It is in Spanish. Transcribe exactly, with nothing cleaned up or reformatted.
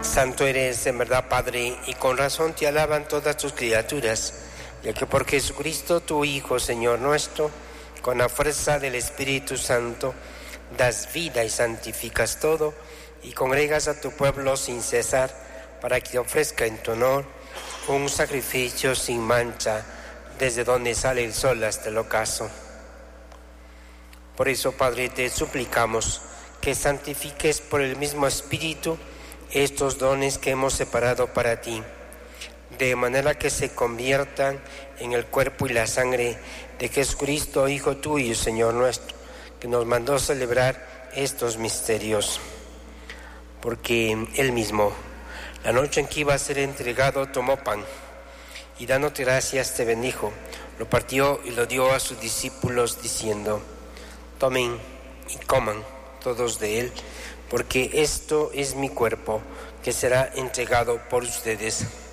Santo eres en verdad, Padre, y con razón te alaban todas tus criaturas, ya que por Jesucristo, tu Hijo, Señor nuestro, con la fuerza del Espíritu Santo, das vida y santificas todo, y congregas a tu pueblo sin cesar, para que ofrezca en tu honor un sacrificio sin mancha, desde donde sale el sol hasta el ocaso. Por eso, Padre, te suplicamos que santifiques por el mismo Espíritu estos dones que hemos separado para ti, de manera que se conviertan en el cuerpo y la sangre de Jesucristo, Hijo tuyo, Señor nuestro, que nos mandó celebrar estos misterios. Porque Él mismo, la noche en que iba a ser entregado, tomó pan, y dándote gracias te bendijo, lo partió y lo dio a sus discípulos, diciendo: tomen y coman todos de él, porque esto es mi cuerpo, que será entregado por ustedes.